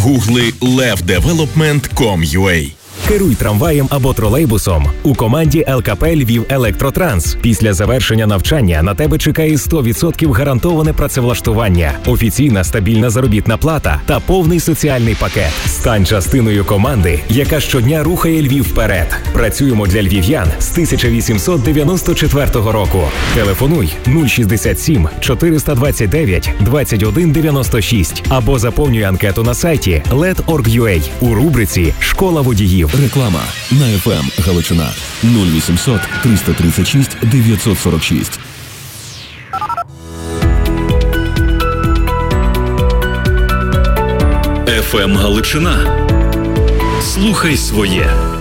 Гугли levdevelopment.com.ua. Керуй трамваєм або тролейбусом у команді ЛКП «Львів Електротранс». Після завершення навчання на тебе чекає 100% гарантоване працевлаштування, офіційна стабільна заробітна плата та повний соціальний пакет. Стань частиною команди, яка щодня рухає Львів вперед. Працюємо для львів'ян з 1894 року. Телефонуй 067 429 2196 або заповнюй анкету на сайті led.org.ua у рубриці «Школа водіїв». Реклама на FM Галичина 0800 336 946. FM Галичина. Слухай своє.